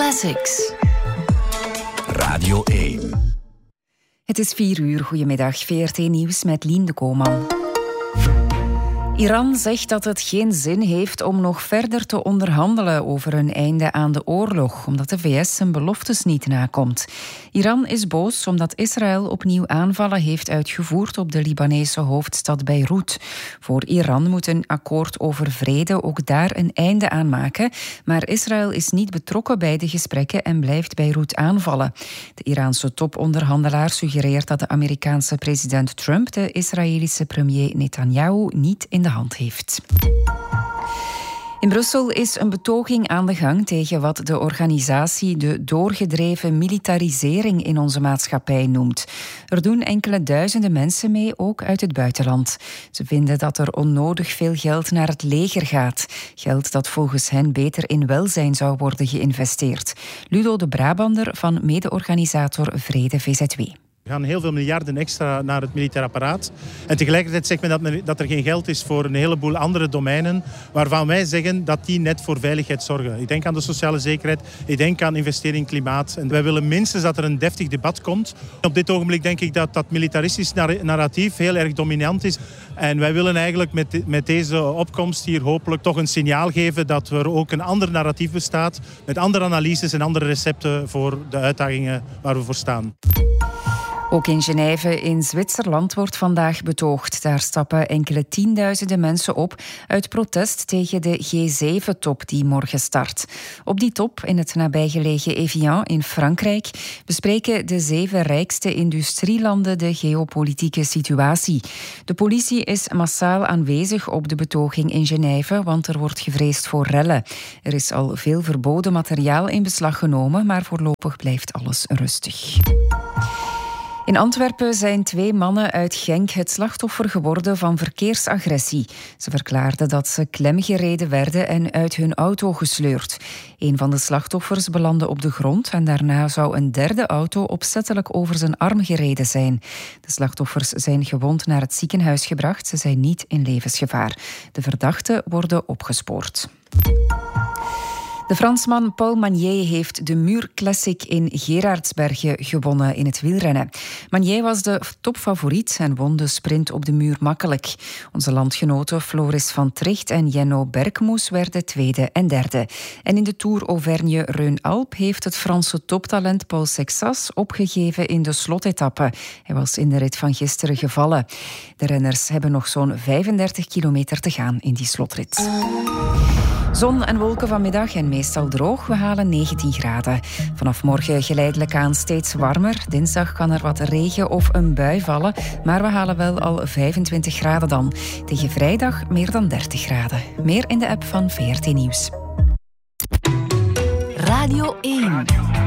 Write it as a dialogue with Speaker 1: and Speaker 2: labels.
Speaker 1: Classics.
Speaker 2: Radio 1.
Speaker 1: Het is 4:00. Goedemiddag. VRT Nieuws met Lien de Koopman. Iran zegt dat het geen zin heeft om nog verder te onderhandelen over een einde aan de oorlog, omdat de VS zijn beloftes niet nakomt. Iran is boos omdat Israël opnieuw aanvallen heeft uitgevoerd op de Libanese hoofdstad Beirut. Voor Iran moet een akkoord over vrede ook daar een einde aan maken, maar Israël is niet betrokken bij de gesprekken en blijft Beirut aanvallen. De Iraanse toponderhandelaar suggereert dat de Amerikaanse president Trump de Israëlische premier Netanyahu niet in de hand heeft. In Brussel is een betoging aan de gang tegen wat de organisatie de doorgedreven militarisering in onze maatschappij noemt. Er doen enkele duizenden mensen mee, ook uit het buitenland. Ze vinden dat er onnodig veel geld naar het leger gaat. Geld dat volgens hen beter in welzijn zou worden geïnvesteerd. Ludo de Brabander van mede-organisator Vrede VZW.
Speaker 3: Er gaan heel veel miljarden extra naar het militair apparaat. En tegelijkertijd zegt men dat er geen geld is voor een heleboel andere domeinen waarvan wij zeggen dat die net voor veiligheid zorgen. Ik denk aan de sociale zekerheid, ik denk aan investering in klimaat. En wij willen minstens dat er een deftig debat komt. Op dit ogenblik denk ik dat militaristisch narratief heel erg dominant is. En wij willen eigenlijk met deze opkomst hier hopelijk toch een signaal geven dat er ook een ander narratief bestaat met andere analyses en andere recepten voor de uitdagingen waar we voor staan.
Speaker 1: Ook in Genève in Zwitserland wordt vandaag betoogd. Daar stappen enkele tienduizenden mensen op uit protest tegen de G7-top die morgen start. Op die top in het nabijgelegen Evian in Frankrijk bespreken de 7 rijkste industrielanden de geopolitieke situatie. De politie is massaal aanwezig op de betoging in Genève, want er wordt gevreesd voor rellen. Er is al veel verboden materiaal in beslag genomen, maar voorlopig blijft alles rustig. In Antwerpen zijn 2 mannen uit Genk het slachtoffer geworden van verkeersagressie. Ze verklaarden dat ze klemgereden werden en uit hun auto gesleurd. Een van de slachtoffers belandde op de grond en daarna zou een derde auto opzettelijk over zijn arm gereden zijn. De slachtoffers zijn gewond naar het ziekenhuis gebracht. Ze zijn niet in levensgevaar. De verdachten worden opgespoord. De Fransman Paul Magnier heeft de Muur Classic in Gerardsbergen gewonnen in het wielrennen. Magnier was de topfavoriet en won de sprint op de muur makkelijk. Onze landgenoten Floris van Tricht en Jenno Berkmoes werden tweede en derde. En in de Tour Auvergne-Rhône-Alpes heeft het Franse toptalent Paul Sexas opgegeven in de slotetappe. Hij was in de rit van gisteren gevallen. De renners hebben nog zo'n 35 kilometer te gaan in die slotrit. Zon en wolken vanmiddag en meestal droog. We halen 19 graden. Vanaf morgen geleidelijk aan steeds warmer. Dinsdag kan er wat regen of een bui vallen, maar we halen wel al 25 graden dan. Tegen vrijdag meer dan 30 graden. Meer in de app van VRT Nieuws.
Speaker 4: Radio 1.